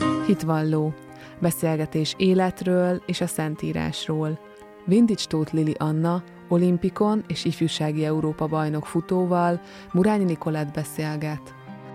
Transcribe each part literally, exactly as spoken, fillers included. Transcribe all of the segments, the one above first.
Hitvalló. Beszélgetés életről és a Szentírásról. Vindics Tóth Lili Anna, olimpikon és ifjúsági Európa bajnok futóval Murányi Nikolett beszélget.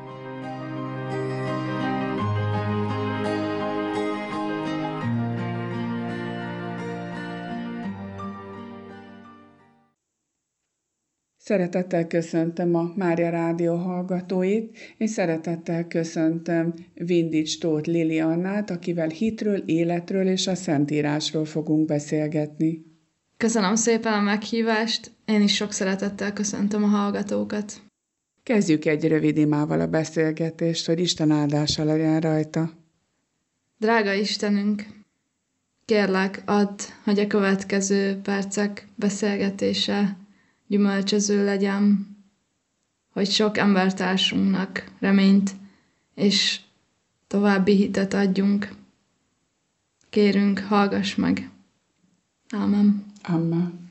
Szeretettel köszöntöm a Mária Rádió hallgatóit, és szeretettel köszöntöm Vindics Tóth Lili Annát, akivel hitről, életről és a Szentírásról fogunk beszélgetni. Köszönöm szépen a meghívást, én is sok szeretettel köszöntöm a hallgatókat. Kezdjük egy rövid imával a beszélgetést, hogy Isten áldása legyen rajta. Drága Istenünk, kérlek, add, hogy a következő percek beszélgetése gyümölcsöző legyen, hogy sok embertársunknak reményt és további hitet adjunk. Kérünk, hallgass meg. Ámen. Amen.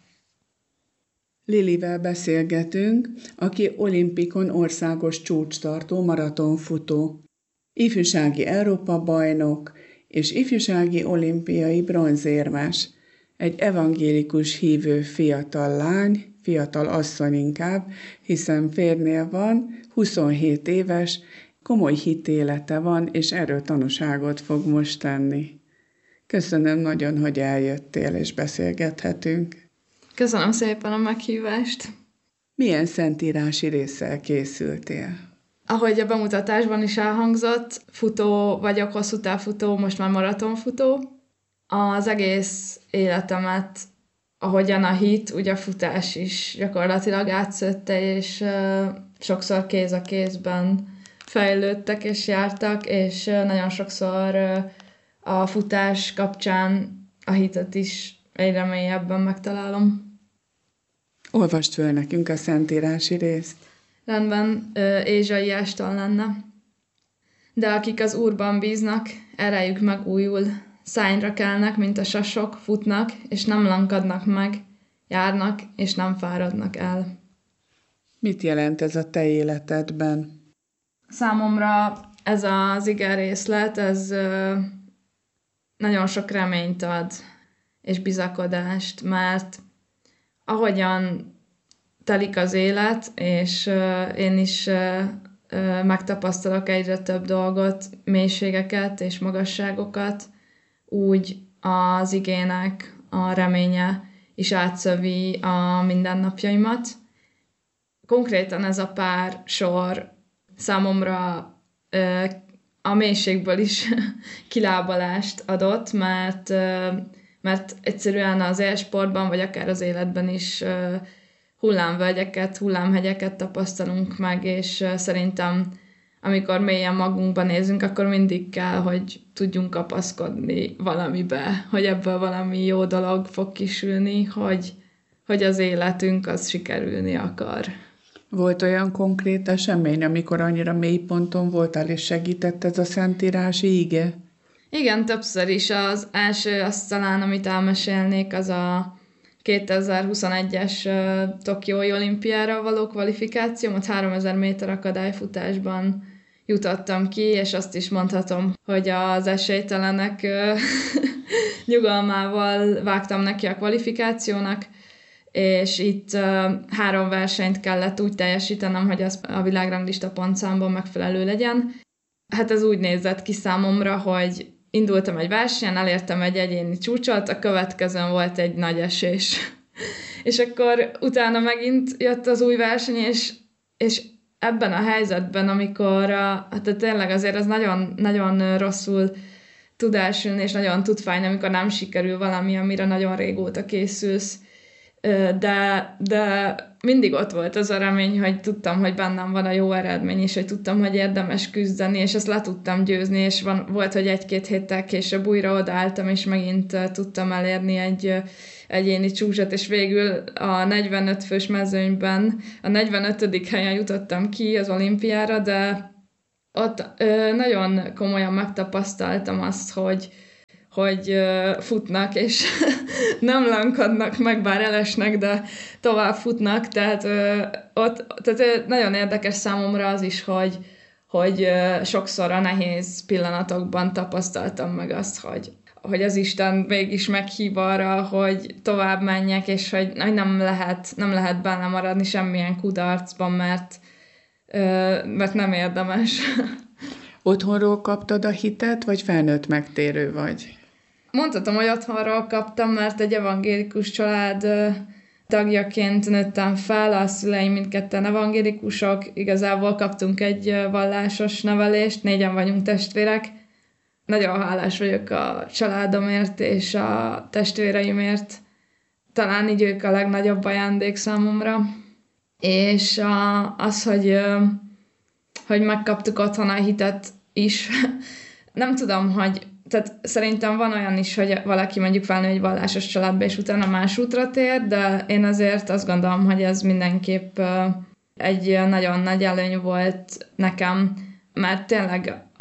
Lilivel beszélgetünk, aki olimpikon országos csúcstartó maratonfutó, ifjúsági Európa bajnok és ifjúsági olimpiai bronzérmes, egy evangélikus hívő fiatal lány, fiatal asszony inkább, hiszen férnél van, huszonhét éves, komoly hitélete van, és erről tanúságot fog most tenni. Köszönöm nagyon, hogy eljöttél, és beszélgethetünk. Köszönöm szépen a meghívást. Milyen szentírási résszel készültél? Ahogy a bemutatásban is elhangzott, futó vagyok, hosszú távfutó, most már maratonfutó. Az egész életemet, ahogyan a hit, ugye a futás is gyakorlatilag átszőtte, és uh, sokszor kéz a kézben fejlődtek és jártak, és uh, nagyon sokszor uh, a futás kapcsán a hitet is egyre mélyebben megtalálom. Olvasd föl nekünk a szentírási részt. Rendben, uh, Ézsaiástól lenne. De akik az Úrban bíznak, erejük megújul, szárnyra kelnek, mint a sasok, futnak, és nem lankadnak meg, járnak, és nem fáradnak el. Mit jelent ez a te életedben? Számomra ez az igerészlet, ez ö, nagyon sok reményt ad, és bizakodást, mert ahogyan telik az élet, és ö, én is ö, ö, megtapasztalok egyre több dolgot, mélységeket és magasságokat, úgy az igének a reménye is átszövi a mindennapjaimat. Konkrétan ez a pár sor számomra ö, a mélységből is kilábalást adott, mert, ö, mert egyszerűen az élsportban, vagy akár az életben is ö, hullámvölgyeket, hullámhegyeket tapasztalunk meg, és ö, szerintem amikor mélyen magunkba nézünk, akkor mindig kell, hogy tudjunk kapaszkodni valamibe, hogy ebből valami jó dolog fog kisülni, hogy, hogy az életünk az sikerülni akar. Volt olyan konkrét esemény, amikor annyira mély ponton voltál, és segített ez a szentírási ige? Igen, többször is. Az első, azt talán, amit elmesélnék, az a kétezer-huszonegyes Tokiói olimpiára való kvalifikáció, ott háromezer méter akadályfutásban jutottam ki, és azt is mondhatom, hogy az esélytelenek nyugalmával vágtam neki a kvalifikációnak, és itt három versenyt kellett úgy teljesítenem, hogy az a világranglista pontszámban megfelelő legyen. Hát ez úgy nézett ki számomra, hogy indultam egy versenyen, elértem egy egyéni csúcsot, a következőn volt egy nagy esés. És akkor utána megint jött az új verseny, és, és ebben a helyzetben, amikor a, hát tényleg azért az nagyon, nagyon rosszul tud elsülni, és nagyon tud fájni, amikor nem sikerül valami, amire nagyon régóta készülsz. De, de mindig ott volt az a remény, hogy tudtam, hogy bennem van a jó eredmény, és hogy tudtam, hogy érdemes küzdeni, és ezt le tudtam győzni, és van, volt, hogy egy-két héttel később újra odaálltam, és megint tudtam elérni egy egyéni csúcsot, és végül a negyvenöt fős mezőnyben a negyvenötödik helyen jutottam ki az olimpiára, de ott ö, nagyon komolyan megtapasztaltam azt, hogy hogy uh, futnak, és nem lankadnak meg, bár elesnek, de tovább futnak, tehát uh, ott tehát, uh, nagyon érdekes számomra az is, hogy, hogy sokszor a nehéz pillanatokban tapasztaltam meg azt, hogy, hogy az Isten mégis meghív arra, hogy tovább menjek, és hogy nem lehet, nem lehet benne maradni semmilyen kudarcban, mert, mert nem érdemes. Otthonról kaptad a hitet, vagy felnőtt megtérő vagy? Mondhatom, hogy otthonról kaptam, mert egy evangélikus család tagjaként nőttem fel, a szüleim mindketten evangélikusok, igazából kaptunk egy vallásos nevelést, négyen vagyunk testvérek. Nagyon hálás vagyok a családomért és a testvéreimért. Talán így ők a legnagyobb ajándék számomra. És a, az, hogy, hogy megkaptuk otthon a hitet is, nem tudom, hogy tehát szerintem van olyan is, hogy valaki mondjuk felnő egy vallásos családba, és utána más útra tér, de én azért azt gondolom, hogy ez mindenképp egy nagyon nagy előny volt nekem, mert tényleg a,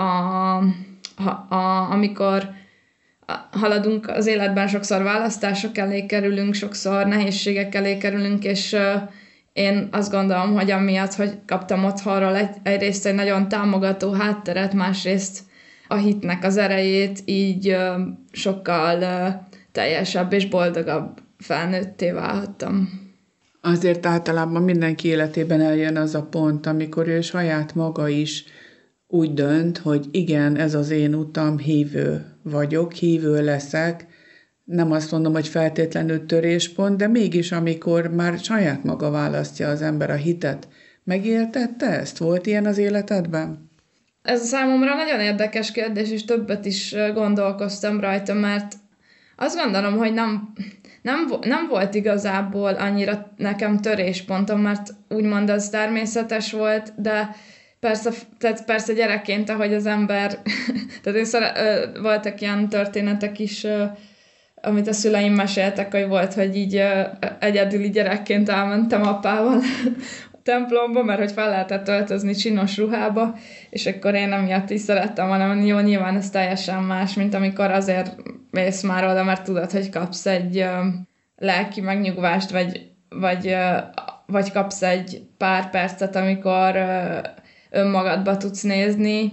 a, a, amikor haladunk az életben, sokszor választások elé kerülünk, sokszor nehézségek elé kerülünk, és én azt gondolom, hogy amiatt, hogy kaptam otthonról egy, egyrészt egy nagyon támogató hátteret, másrészt a hitnek az erejét, így uh, sokkal uh, teljesebb és boldogabb felnőtté válhattam. Azért általában mindenki életében eljön az a pont, amikor ő saját maga is úgy dönt, hogy igen, ez az én utam, hívő vagyok, hívő leszek. Nem azt mondom, hogy feltétlenül töréspont, de mégis amikor már saját maga választja az ember a hitet. Megéltette ezt? Volt ilyen az életedben? Ez számomra nagyon érdekes kérdés, és többet is gondolkoztam rajta, mert azt gondolom, hogy nem, nem, nem volt igazából annyira nekem töréspontom, mert úgymond az természetes volt, de persze, tehát persze gyerekként, ahogy az ember, tehát én szere, voltak ilyen történetek is, amit a szüleim meséltek, hogy volt, hogy így egyedüli gyerekként elmentem apával templomba, mert hogy fel lehetett öltözni csinos ruhába, és akkor én emiatt is szerettem volna mondani, jó, nyilván ez teljesen más, mint amikor azért mész már oda, mert tudod, hogy kapsz egy uh, lelki megnyugvást, vagy, vagy, uh, vagy kapsz egy pár percet, amikor uh, önmagadba tudsz nézni.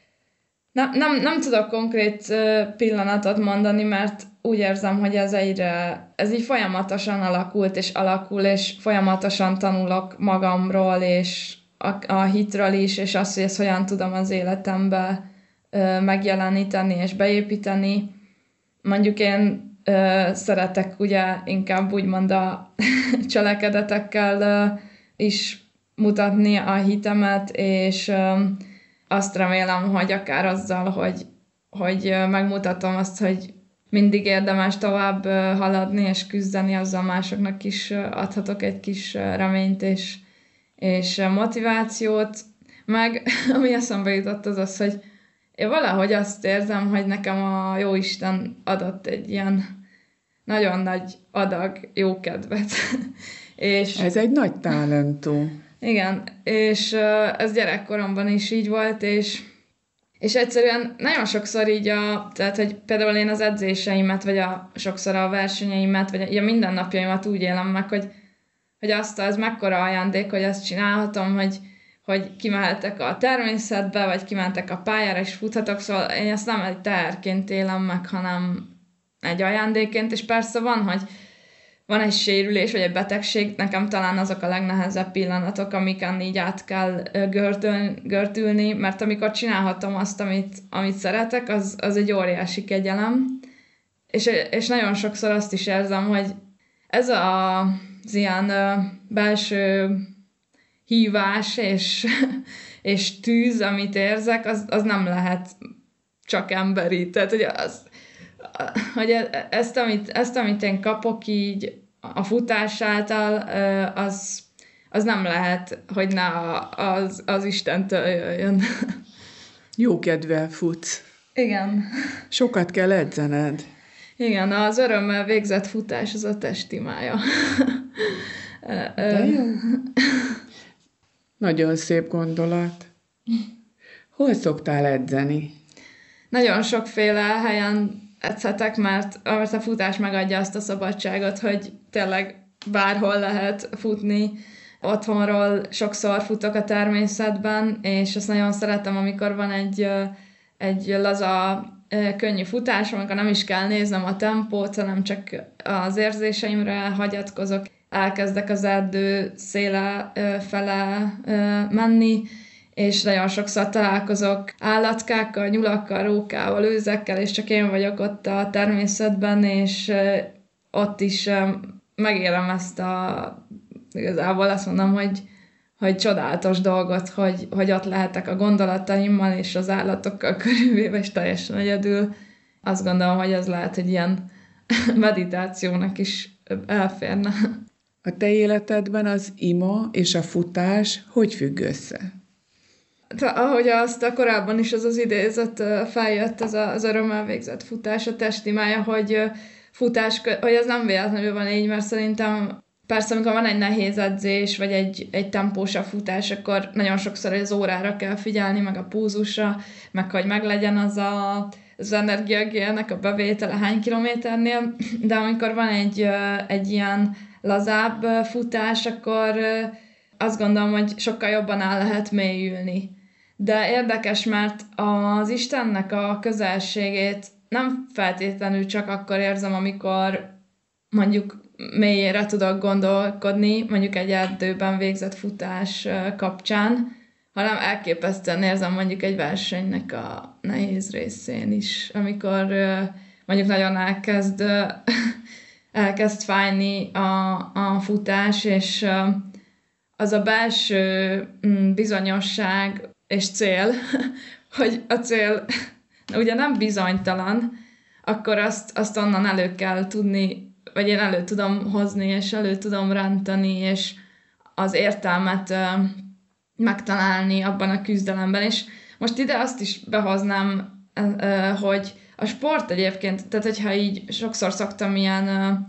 Nem, nem, nem tudok konkrét uh, pillanatot mondani, mert úgy érzem, hogy ez egyre, ez így folyamatosan alakult, és alakul, és folyamatosan tanulok magamról, és a, a hitről is, és azt, hogy ezt hogyan tudom az életembe ö, megjeleníteni, és beépíteni. Mondjuk én ö, szeretek ugye inkább úgymond a cselekedetekkel ö, is mutatni a hitemet, és ö, azt remélem, hogy akár azzal, hogy, hogy ö, megmutatom azt, hogy mindig érdemes tovább haladni és küzdeni, azzal másoknak is adhatok egy kis reményt és, és motivációt. Meg ami eszembe jutott az az, hogy én valahogy azt érzem, hogy nekem a Jóisten adott egy ilyen nagyon nagy adag jókedvet. és Ez egy nagy talentum. Igen, és ez gyerekkoromban is így volt, és És egyszerűen nagyon sokszor így a, tehát, hogy például én az edzéseimet, vagy a, sokszor a versenyeimet, vagy a, a mindennapjaimat úgy élem meg, hogy, hogy azt az mekkora ajándék, hogy azt csinálhatom, hogy, hogy kimehetek a természetbe, vagy kimehetek a pályára, és futhatok, szóval én ezt nem egy teherként élem meg, hanem egy ajándékként, és persze van, hogy van egy sérülés, vagy egy betegség, nekem talán azok a legnehezebb pillanatok, amiken így át kell gördül, gördülni, mert amikor csinálhatom azt, amit, amit szeretek, az, az egy óriási kegyelem. És, és nagyon sokszor azt is érzem, hogy ez a, az ilyen belső hívás és, és tűz, amit érzek, az, az nem lehet csak emberi. Tehát, hogy az, hogy ezt amit, ezt, amit én kapok így a futás által, az, az nem lehet, hogy ne az, az Istentől jöjjön. Jó kedvel futsz. Igen. Sokat kell edzened. Igen, az örömmel végzett futás az a testimája. De jó. Nagyon szép gondolat. Hol szoktál edzeni? Nagyon sokféle helyen edzhetek, mert, mert a futás megadja azt a szabadságot, hogy tényleg bárhol lehet futni. Otthonról sokszor futok a természetben, és azt nagyon szeretem, amikor van egy, egy laza, könnyű futás, amikor nem is kell néznem a tempót, hanem csak az érzéseimre hagyatkozok. Elkezdek az erdő széle fele menni, és nagyon sokszor találkozok állatkákkal, nyulakkal, rókával, őzekkel, és csak én vagyok ott a természetben, és ott is megélem ezt a, igazából azt mondom, hogy, hogy csodálatos dolgot, hogy, hogy ott lehetek a gondolataimmal és az állatokkal körülvéve, és teljesen egyedül. Azt gondolom, hogy ez lehet, hogy ilyen meditációnak is elférne. A te életedben az ima és a futás hogy függ össze? De ahogy azt a korábban is az az idézet feljött, ez az örömmel végzett futás, a testimája, hogy futás, hogy ez nem véletlenül van így, mert szerintem persze, amikor van egy nehéz edzés, vagy egy, egy tempósabb futás, akkor nagyon sokszor az órára kell figyelni, meg a púzusra, meg hogy meglegyen az a, az energiagélnek a bevétele hány kilométernél, de amikor van egy, egy ilyen lazább futás, akkor azt gondolom, hogy sokkal jobban el lehet mélyülni. De érdekes, mert az Istennek a közelségét nem feltétlenül csak akkor érzem, amikor mondjuk mélyére tudok gondolkodni, mondjuk egy erdőben végzett futás kapcsán, hanem elképesztően érzem mondjuk egy versenynek a nehéz részén is, amikor mondjuk nagyon elkezd, elkezd fájni a, a futás, és az a belső bizonyosság és cél, hogy a cél ugye nem bizonytalan, akkor azt, azt onnan elő kell tudni, vagy én elő tudom hozni, és elő tudom rántani, és az értelmet uh, megtalálni abban a küzdelemben. És most ide azt is behoznám, uh, hogy a sport egyébként, tehát hogyha így sokszor szoktam ilyen,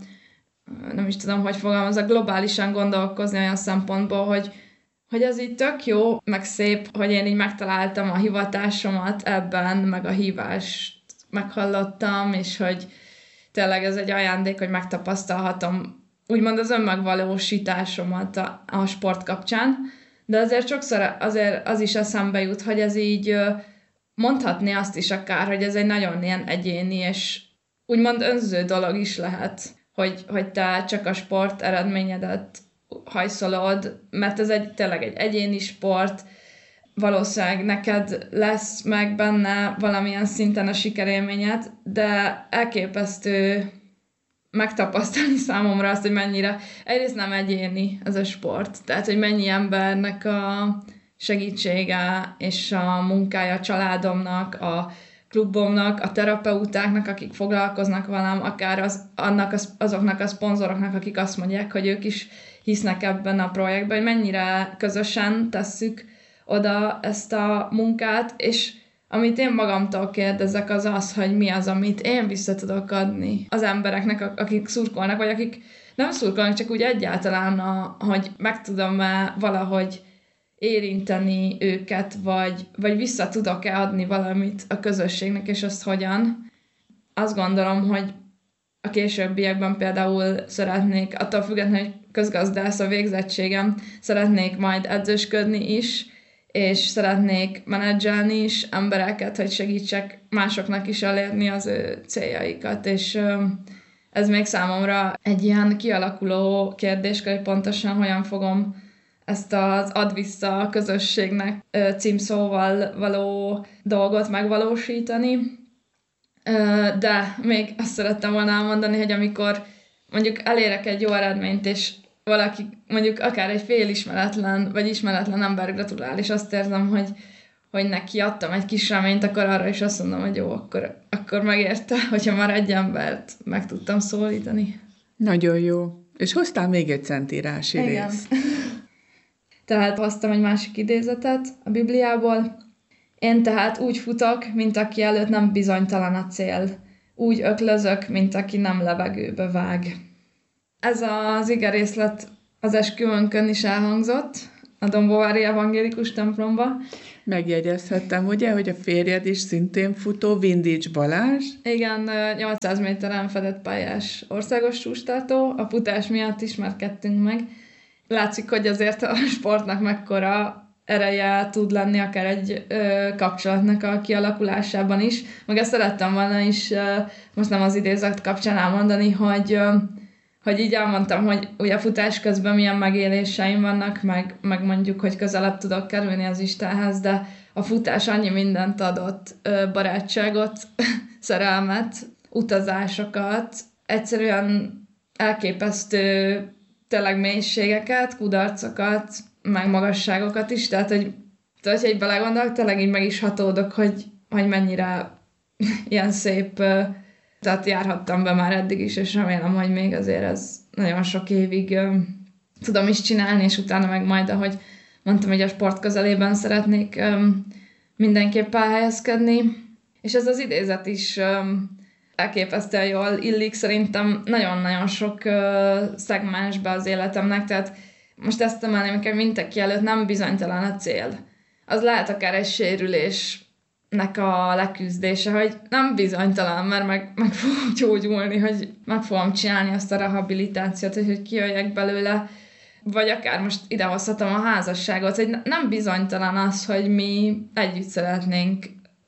uh, nem is tudom, hogy fogalmazok, globálisan gondolkozni olyan szempontból, hogy hogy az így tök jó, meg szép, hogy én így megtaláltam a hivatásomat ebben, meg a hívást meghallottam, és hogy tényleg ez egy ajándék, hogy megtapasztalhatom úgymond az önmegvalósításomat a, a sport kapcsán, de azért sokszor azért az is eszembe jut, hogy ez így mondhatni azt is akár, hogy ez egy nagyon ilyen egyéni és úgymond önző dolog is lehet, hogy, hogy te csak a sport eredményedet hajszolod, mert ez egy, tényleg egy egyéni sport, valószínűleg neked lesz meg benne valamilyen szinten a sikerélményed, de elképesztő megtapasztalni számomra azt, hogy mennyire egyrészt nem egyéni ez a sport, tehát hogy mennyi embernek a segítsége és a munkája a családomnak, a klubomnak, a terapeutáknak, akik foglalkoznak velem, akár az, annak az, azoknak a szponzoroknak, akik azt mondják, hogy ők is hisznek ebben a projektben, hogy mennyire közösen tesszük oda ezt a munkát, és amit én magamtól kérdezek, az az, hogy mi az, amit én vissza tudok adni az embereknek, akik szurkolnak, vagy akik nem szurkolnak, csak úgy egyáltalán, a, hogy meg tudom-e valahogy érinteni őket, vagy, vagy vissza tudok-e adni valamit a közösségnek, és azt hogyan. Azt gondolom, hogy a későbbiekben például szeretnék, attól függetlenül, hogy közgazdász a végzettségem, szeretnék majd edzősködni is, és szeretnék menedzselni is embereket, hogy segítsek másoknak is elérni az ő céljaikat, és ez még számomra egy ilyen kialakuló kérdés, hogy pontosan hogyan fogom ezt az ad vissza a közösségnek címszóval való dolgot megvalósítani. De még azt szerettem volna elmondani, hogy amikor mondjuk elérek egy jó eredményt, és valaki mondjuk akár egy fél ismeretlen, vagy ismeretlen ember gratulál, és azt érzem, hogy, hogy neki adtam egy kis reményt, akkor arra is azt mondom, hogy jó, akkor, akkor megérte, hogyha már egy embert meg tudtam szólítani. Nagyon jó. És hoztál még egy szentírási részt. Tehát hoztam egy másik idézetet a Bibliából. Én tehát úgy futok, mint aki előtt nem bizonytalan a cél. Úgy öklözök, mint aki nem levegőbe vág. Ez az igerészlet az esküvőnkön is elhangzott, a Dombovári Evangélikus templomba. Megjegyezhettem, ugye, hogy a férjed is szintén futó, Vindics Balázs. Igen, nyolcszáz méteren fedett pályás országos csúcstartó, a futás miatt ismerkedtünk meg, látszik, hogy azért a sportnak mekkora ereje tud lenni akár egy ö, kapcsolatnak a kialakulásában is. Meg ezt szerettem volna is, ö, most nem az idézet kapcsán elmondani, hogy, ö, hogy így elmondtam, hogy ugye futás közben milyen megéléseim vannak, meg, meg mondjuk, hogy közelebb tudok kerülni az Istenhez, de a futás annyi mindent adott, ö, barátságot, szerelmet, utazásokat, egyszerűen elképesztő tényleg mélységeket, kudarcokat, meg magasságokat is, tehát, hogy hogyha így belegondolok, tényleg így meg is hatódok, hogy, hogy mennyire ilyen szép, tehát járhattam be már eddig is, és remélem, hogy még azért ez nagyon sok évig tudom is csinálni, és utána meg majd, ahogy mondtam, hogy a sport közelében szeretnék mindenképp elhelyezkedni. És ez az idézet is elképesztően jól illik szerintem nagyon-nagyon sok szegmensbe az életemnek, tehát most ezt emelném, hogy mindenki előtt nem bizonytalan a cél. Az lehet akár egy sérülésnek a leküzdése, hogy nem bizonytalan, mert meg, meg fogom gyógyulni, hogy meg fogom csinálni azt a rehabilitációt, hogy, hogy kijöjjek belőle, vagy akár most idehozhatom a házasságot, hogy nem bizonytalan az, hogy mi együtt szeretnénk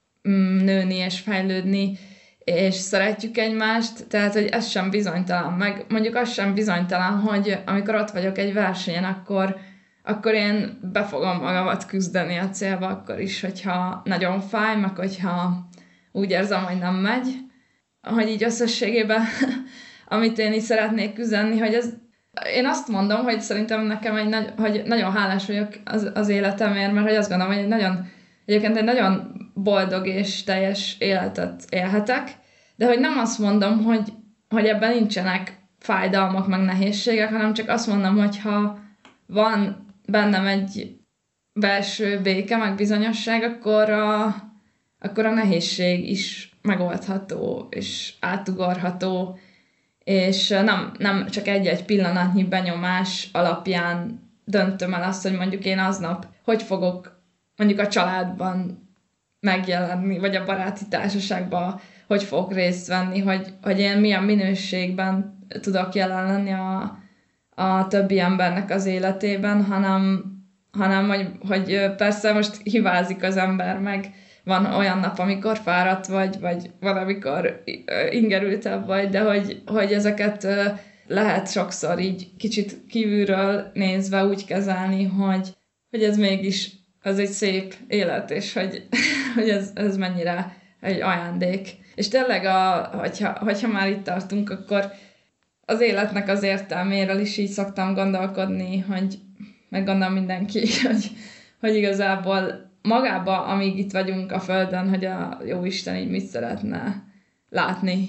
nőni és fejlődni, és szeretjük egymást, tehát, hogy ez sem bizonytalan, meg mondjuk az sem bizonytalan, hogy amikor ott vagyok egy versenyen, akkor, akkor én be fogom magamat küzdeni a célba, akkor is, hogyha nagyon fáj, meg hogyha úgy érzem, hogy nem megy, hogy így összességében, amit én így szeretnék küzdeni, hogy ez, én azt mondom, hogy szerintem nekem egy nagy, hogy nagyon hálás vagyok az, az életemért, mert hogy azt gondolom, hogy egy nagyon, egyébként egy nagyon boldog és teljes életet élhetek, de hogy nem azt mondom, hogy, hogy ebben nincsenek fájdalmak, meg nehézségek, hanem csak azt mondom, hogy ha van bennem egy belső béke, meg bizonyosság, akkor a, akkor a nehézség is megoldható, és átugorható, és nem, nem csak egy-egy pillanatnyi benyomás alapján döntöm el azt, hogy mondjuk én aznap hogy fogok mondjuk a családban megjelenni, vagy a baráti társaságban hogy fogok részt venni, hogy, hogy én milyen minőségben tudok jelen lenni a, a többi embernek az életében, hanem, hanem hogy, hogy persze most hibázik az ember, meg van olyan nap, amikor fáradt vagy, vagy van, amikor ingerültebb vagy, de hogy, hogy ezeket lehet sokszor így kicsit kívülről nézve úgy kezelni, hogy, hogy ez mégis az egy szép élet, és hogy, hogy ez, ez mennyire egy ajándék. És tényleg, a, hogyha, hogyha már itt tartunk, akkor az életnek az értelméről is így szoktam gondolkodni, hogy meg gondolom mindenki, hogy, hogy igazából magába, amíg itt vagyunk a Földön, hogy a Jóisten így mit szeretne látni.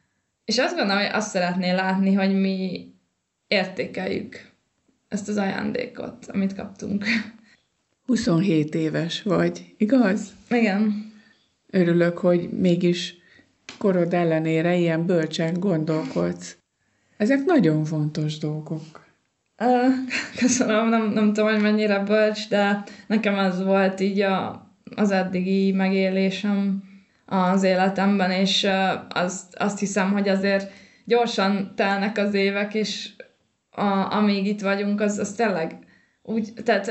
És azt gondolom, hogy azt szeretné látni, hogy mi értékeljük ezt az ajándékot, amit kaptunk. huszonhét éves vagy, igaz? Igen. Örülök, hogy mégis korod ellenére ilyen bölcsen gondolkodsz. Ezek nagyon fontos dolgok. Köszönöm, nem, nem tudom, hogy mennyire bölcs, de nekem ez volt így a, az eddigi megélésem az életemben, és azt, azt hiszem, hogy azért gyorsan telnek az évek, és a, amíg itt vagyunk, az, az tényleg úgy, tehát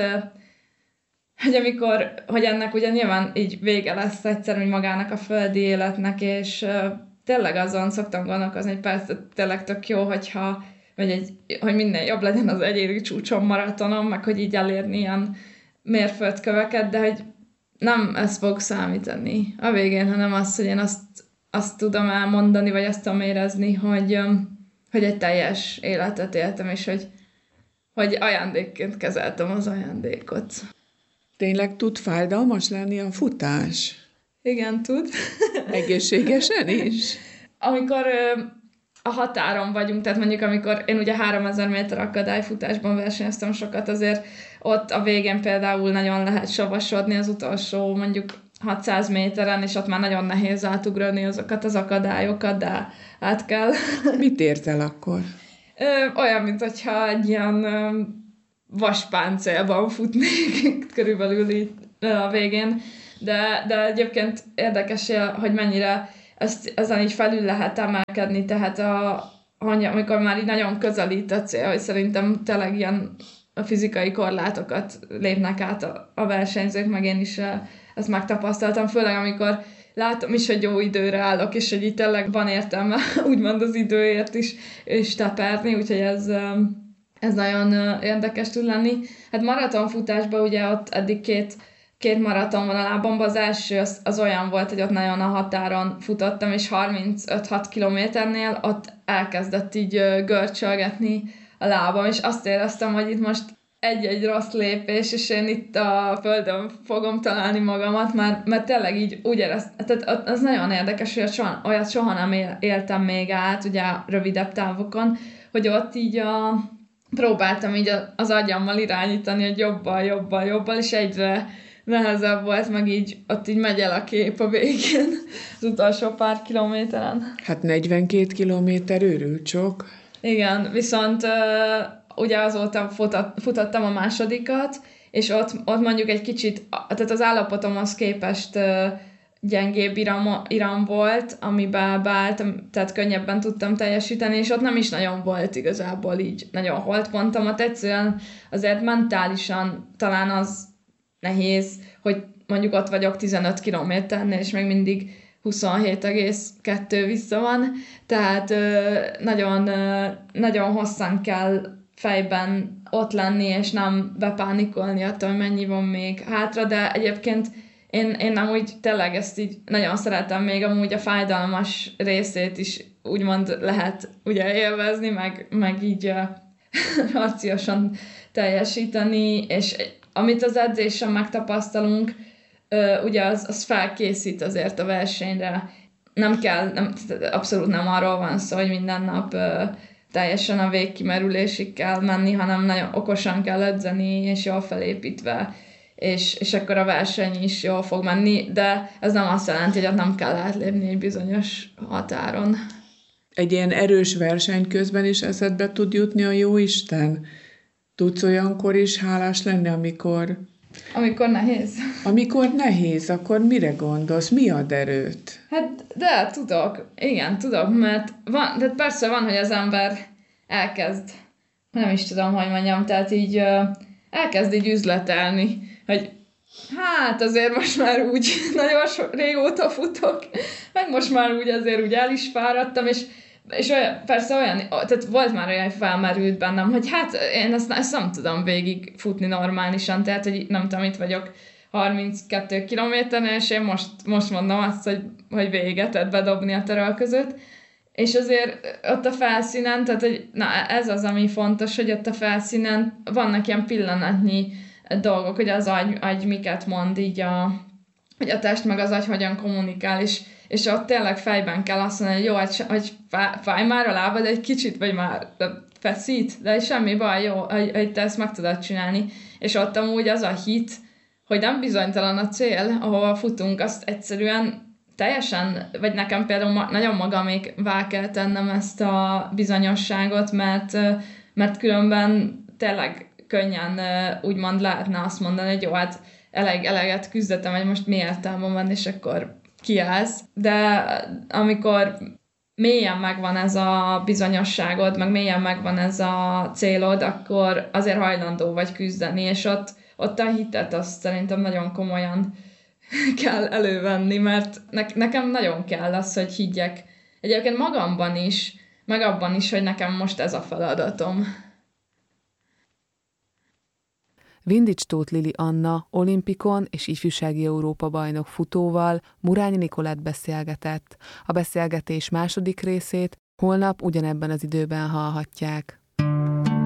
hogy amikor, hogy ennek ugye nyilván így vége lesz egyszer, hogy magának a földi életnek, és tényleg azon szoktam gondolkozni, hogy persze tényleg tök jó, hogyha vagy egy, hogy minden jobb legyen az egyéni csúcson, maratonon, meg hogy így elérni ilyen mérföldköveket, de hogy nem ez fog számítani a végén, hanem az, hogy én azt, azt tudom elmondani, vagy azt tudom érezni, hogy, hogy egy teljes életet éltem, és hogy, hogy ajándékként kezeltem az ajándékot. Tényleg tud fájdalmas lenni a futás? Igen, tud. Egészségesen is? Amikor a határon vagyunk, tehát mondjuk amikor én ugye háromezer méter akadályfutásban versenyeztem sokat, azért ott a végén például nagyon lehet savasodni az utolsó mondjuk hatszáz méteren, és ott már nagyon nehéz átugrani azokat az akadályokat, de át kell. Mit ért el akkor? Ö, olyan, mint hogyha egy ilyen ö, vaspáncélban futnék körülbelül itt a végén, de, de egyébként érdekes, hogy mennyire ezt, ezen így felül lehet emelkedni, tehát a, amikor már így nagyon közelít a cél, hogy szerintem tényleg ilyen a fizikai korlátokat lépnek át a, a versenyzők, meg én is ezt megtapasztaltam, főleg amikor látom is, hogy jó időre állok, és hogy itt tényleg van értelme úgymond az időért is, és teperni, úgyhogy ez, ez nagyon érdekes tud lenni. Hát maratonfutásban ugye ott eddig két, két maraton van a lábamban, az első az, az olyan volt, hogy ott nagyon a határon futottam, és harmincöt-hat kilométernél ott elkezdett így görcsölgetni a lábam, és azt éreztem, hogy itt most egy-egy rossz lépés, és én itt a földön fogom találni magamat, mert, mert tényleg így úgy éreztem, tehát az nagyon érdekes, hogy soha, olyat soha nem éltem még át, ugye rövidebb távokon, hogy ott így a, próbáltam így az agyammal irányítani, hogy jobbal, jobbal, jobbal, és egyre nehezebb volt, meg így ott így megy el a kép a végén, az utolsó pár kilométeren. Hát negyvenkét kilométer őrült sok. Igen, viszont uh, ugye azóta futott, futottam a másodikat, és ott, ott mondjuk egy kicsit, tehát az állapotomhoz képest uh, gyengébb iram, iram volt, amiben beálltam, tehát könnyebben tudtam teljesíteni, és ott nem is nagyon volt igazából így nagyon holtpontom, ott egyszerűen azért mentálisan talán az nehéz, hogy mondjuk ott vagyok tizenöt kilométernél, és még mindig huszonhét egész kettő vissza van, tehát nagyon, nagyon hosszan kell fejben ott lenni, és nem bepánikolni attól, hogy mennyi van még hátra, de egyébként én, én amúgy tényleg ezt így nagyon szeretem, még amúgy a fájdalmas részét is úgymond lehet ugye élvezni, meg, meg így harciosan teljesíteni, és amit az edzésen megtapasztalunk, ugye az, az felkészít azért a versenyre. Nem kell, nem, abszolút nem arról van szó, hogy minden nap teljesen a végkimerülésig kell menni, hanem nagyon okosan kell edzeni, és jól felépítve, és, és akkor a verseny is jól fog menni, de ez nem azt jelenti, hogy ott nem kell átlépni egy bizonyos határon. Egy ilyen erős verseny közben is eszedbe tud jutni a jóisten? Tudsz olyankor is hálás lenni, amikor... Amikor nehéz. Amikor nehéz, akkor mire gondolsz? Mi ad erőt? Hát, de tudok. Igen, tudok, mert van, de persze van, hogy az ember elkezd, nem is tudom, hogy mondjam, tehát így elkezd így üzletelni, hogy hát azért most már úgy nagyon so, régóta futok, meg most már úgy azért úgy el is fáradtam, és És olyan, persze olyan, tehát volt már olyan, felmerült bennem, hogy hát én ezt, ezt nem tudom végig futni normálisan, tehát hogy nem tudom, itt vagyok harminckettő kilométernél, és én most, most mondom azt, hogy, hogy véget, tehát bedobni a törölközőt. És azért ott a felszínen, tehát hogy, na ez az, ami fontos, hogy ott a felszínen vannak ilyen pillanatnyi dolgok, hogy az agy, agy miket mond így a, hogy a test meg az agy hogyan kommunikál, és és ott tényleg fejben kell azt mondani, hogy jó, hogy, hogy fáj már a lábad egy kicsit, vagy már feszít, de semmi baj, jó, hogy, hogy te ezt meg tudod csinálni. És ott amúgy az a hit, hogy nem bizonytalan a cél, ahova futunk, azt egyszerűen teljesen, vagy nekem például ma, nagyon magamévá kell tennem ezt a bizonyosságot, mert, mert különben tényleg könnyen úgymond lehetne azt mondani, hogy jó, hát eleg, eleget küzdöttem, hogy most mi értelme van, és akkor kiállsz, de amikor mélyen megvan ez a bizonyosságod, meg mélyen megvan ez a célod, akkor azért hajlandó vagy küzdeni, és ott, ott a hitet azt szerintem nagyon komolyan kell elővenni, mert ne, nekem nagyon kell az, hogy higgyek egyébként magamban is, meg abban is, hogy nekem most ez a feladatom. Vindics Tóth Lili Anna olimpikon és ifjúsági Európa-bajnok futóval Murányi Nikolett beszélgetett. A beszélgetés második részét holnap ugyanebben az időben hallhatják.